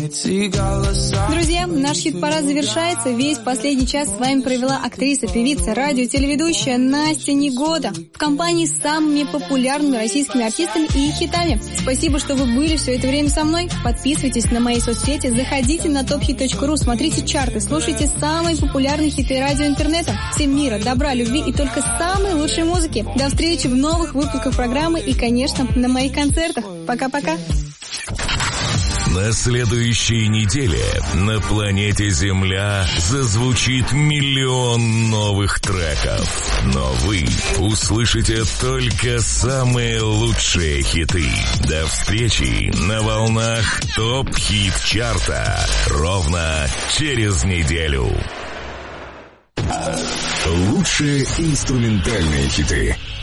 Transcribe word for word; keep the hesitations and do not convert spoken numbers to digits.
Друзья, наш хит-парад завершается. Весь последний час с вами провела актриса, певица, радио, телеведущая Настя Негода в компании с самыми популярными российскими артистами и их хитами. Спасибо, что вы были все это время со мной. Подписывайтесь на мои соцсети, заходите на топ хит точка ру, смотрите чарты, слушайте самые популярные хиты радио интернета. Всем мира, добра, любви и только самой лучшей музыки. До встречи в новых выпусках программы и, конечно, на моих концертах. Пока-пока. На следующей неделе на планете Земля зазвучит миллион новых треков. Но вы услышите только самые лучшие хиты. До встречи на волнах ТОП-хит-чарта ровно через неделю. Лучшие инструментальные хиты.